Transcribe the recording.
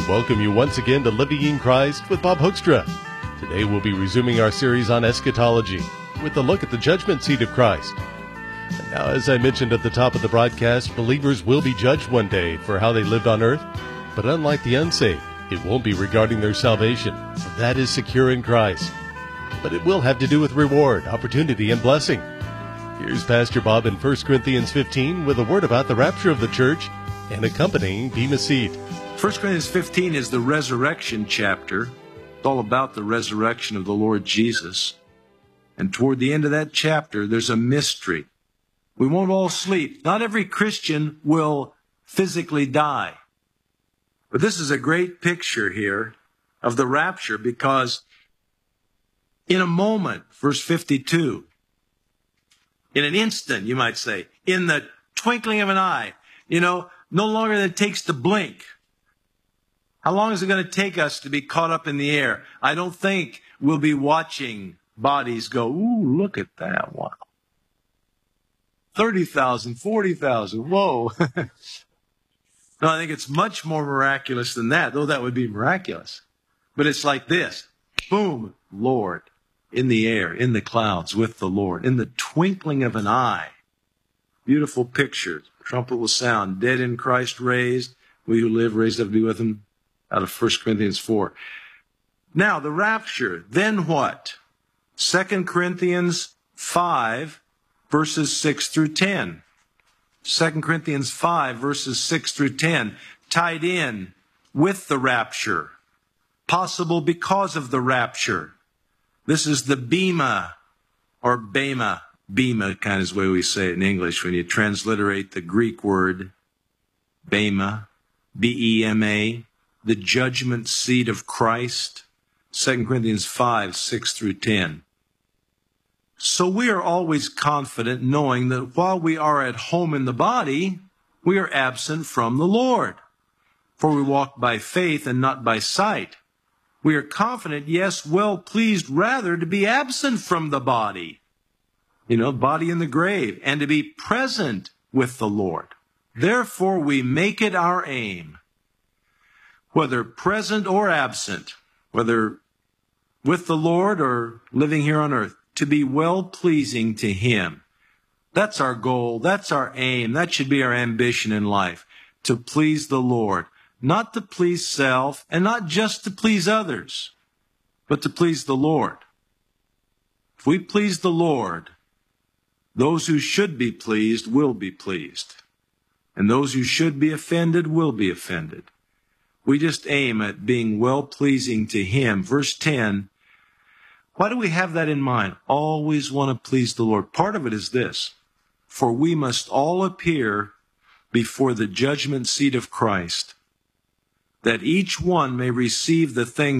welcome you once again to Living in Christ with Bob Hoekstra. Today we'll be resuming our series on eschatology with a look at the judgment seat of Christ. And now, as I mentioned at the top of the broadcast, believers will be judged one day for how they lived on earth, but unlike the unsaved, it won't be regarding their salvation, for that is secure in Christ. But it will have to do with reward, opportunity, and blessing. Here's Pastor Bob in 1 Corinthians 15 with a word about the rapture of the church and accompanying Bema Seat. 1 Corinthians 15 is the resurrection chapter. It's all about the resurrection of the Lord Jesus. And toward the end of that chapter, there's a mystery. We won't all sleep. Not every Christian will physically die. But this is a great picture here of the rapture, because in a moment, verse 52, in an instant, you might say, in the twinkling of an eye, no longer than it takes to blink. How long is it going to take us to be caught up in the air? I don't think we'll be watching bodies go, ooh, look at that, wow. 30,000, 40,000, whoa. No, I think it's much more miraculous than that, though that would be miraculous. But it's like this, boom, Lord, in the air, in the clouds with the Lord, in the twinkling of an eye. Beautiful picture. Trumpet will sound, dead in Christ raised, we who live raised up to be with him, out of 1 Corinthians 4. Now, the rapture, then what? 2 Corinthians 5, verses 6 through 10. 2 Corinthians 5, verses 6 through 10, tied in with the rapture, possible because of the rapture. This is the Bema, or Bema. Bema kind of is the way we say it in English when you transliterate the Greek word Bema, B-E-M-A, the judgment seat of Christ, 2 Corinthians 5, 6 through 10. So we are always confident knowing that while we are at home in the body, we are absent from the Lord. For we walk by faith and not by sight. We are confident, yes, well pleased rather to be absent from the body. Body in the grave, and to be present with the Lord. Therefore we make it our aim, whether present or absent, whether with the Lord or living here on earth, to be well-pleasing to Him. That's our goal. That's our aim. That should be our ambition in life, to please the Lord. Not to please self, and not just to please others, but to please the Lord. If we please the Lord, those who should be pleased will be pleased. And those who should be offended will be offended. We just aim at being well-pleasing to Him. Verse 10, why do we have that in mind? Always want to please the Lord. Part of it is this, for we must all appear before the judgment seat of Christ, that each one may receive the things